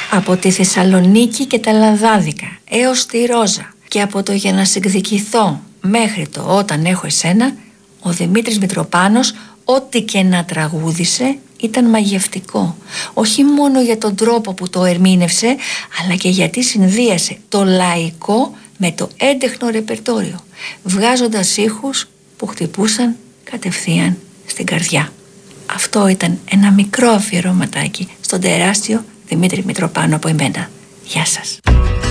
Από τη Θεσσαλονίκη και τα Λαδάδικα έως τη Ρόζα και από το «Για να σε εκδικηθώ» μέχρι το «Όταν έχω εσένα», ο Δημήτρης Μητροπάνος ό,τι και να τραγούδισε ήταν μαγευτικό. Όχι μόνο για τον τρόπο που το ερμήνευσε, αλλά και γιατί συνδύασε το λαϊκό με το έντεχνο ρεπερτόριο, βγάζοντας ήχους που χτυπούσαν κατευθείαν στην καρδιά. Αυτό ήταν ένα μικρό αφιερωματάκι στον τεράστιο Δημήτρη Μητροπάνο από εμένα. Γεια σας.